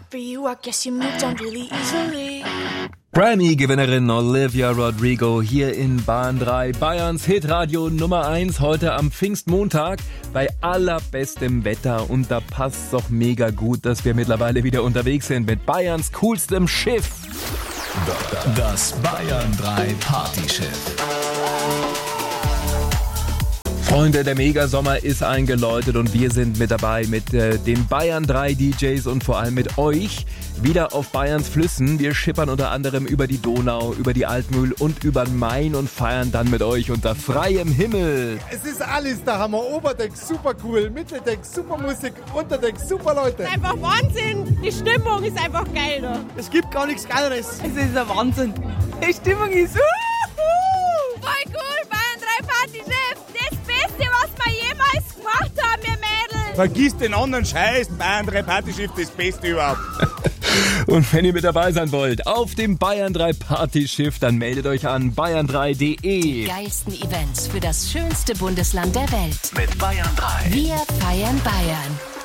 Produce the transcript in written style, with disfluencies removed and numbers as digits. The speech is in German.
for you, I guess you moved on really easily. Grammy-Gewinnerin Olivia Rodrigo hier in Bahn 3, Bayerns Hitradio Nummer 1, heute am Pfingstmontag bei allerbestem Wetter. Und da passt es doch mega gut, dass wir mittlerweile wieder unterwegs sind mit Bayerns coolstem Schiff. Das Bayern 3 Partyschiff. Freunde, der Megasommer ist eingeläutet und wir sind mit dabei mit den Bayern 3 DJs und vor allem mit euch wieder auf Bayerns Flüssen. Wir schippern unter anderem über die Donau, über die Altmühl und über den Main und feiern dann mit euch unter freiem Himmel. Es ist alles der Hammer. Oberdeck super cool, Mitteldeck super Musik, Unterdeck super Leute. Einfach Wahnsinn. Die Stimmung ist einfach geil da. Es gibt gar nichts Geileres. Es ist ein Wahnsinn. Die Stimmung ist voll cool. Bayern 3 Partyschiff. Das Beste, was wir jemals gemacht haben, ihr Mädels. Vergiss den anderen Scheiß. Bayern 3 Partyschiff, das Beste überhaupt. Und wenn ihr mit dabei sein wollt auf dem Bayern 3 Partyschiff, dann meldet euch an bayern3.de. Die geilsten Events für das schönste Bundesland der Welt. Mit Bayern 3. Wir feiern Bayern.